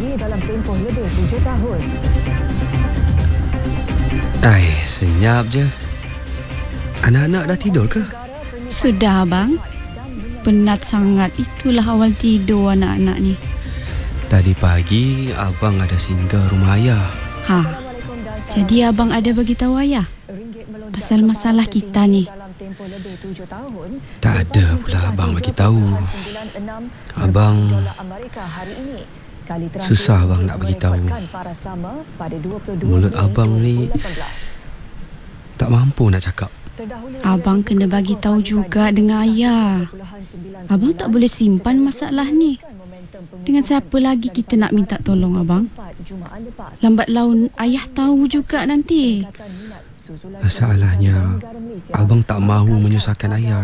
ini dalam tempoh lebih 7 tahun. Senyap je. Anak-anak dah tidur ke? Sudah abang. Penat sangat. Itulah awal tidur anak-anak ni. Tadi pagi abang ada singgah rumah ayah. Jadi abang ada bagi tahu ayah pasal masalah kita ni? Tak ada pula abang bagi tahu. Abang susah abang nak bagi tahu. Mulut abang ni tak mampu nak cakap. Abang kena bagi tahu juga dengan ayah. Abang tak boleh simpan masalah ni. Dengan siapa lagi kita nak minta tolong abang? Lambat laun ayah tahu juga nanti. Masalahnya abang tak mahu menyusahkan ayah.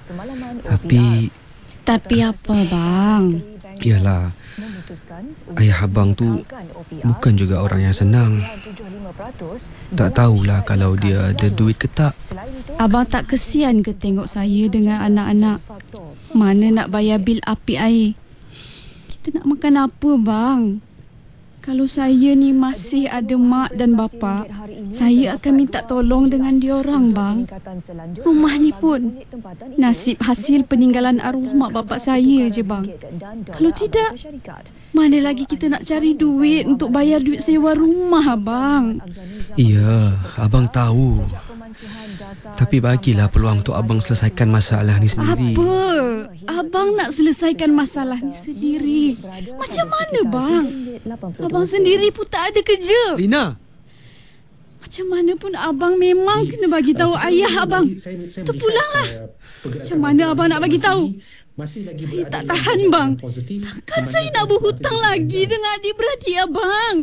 Tapi apa bang? Yalah, ayah abang tu bukan juga orang yang senang. Tak tahulah kalau dia ada duit ke tak. Abang tak kesian ke tengok saya dengan anak-anak? Mana nak bayar bil api air? Kita nak makan apa bang? Kalau saya ni masih ada mak dan bapa, saya akan minta tolong dengan diorang bang. Rumah ni pun nasib hasil peninggalan arwah mak bapak saya je bang. Kalau tidak, mana lagi kita nak cari duit untuk bayar duit sewa rumah bang? Ya, abang tahu. Tapi bagilah peluang untuk abang selesaikan masalah ni sendiri. Apa? Abang nak selesaikan masalah ni sendiri? Macam mana bang? Abang sendiri pun tak ada kerja. Lina! Macam mana pun abang memang kena bagi tahu ayah abang. Tu pulanglah. Macam mana abang nak bagi tahu? Saya tak tahan bang. Takkan saya nak berhutang lagi dengan adik-beradik abang?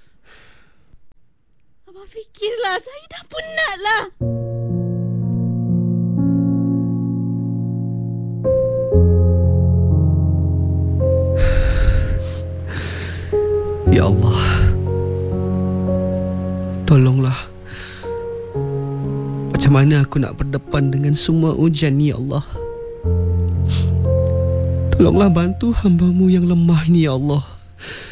Abang fikirlah, saya dah penat lah. Ya Allah, tolonglah. Macam mana aku nak berdepan dengan semua ujian ni, ya Allah? Tolonglah bantu hamba-Mu yang lemah ni, ya Allah.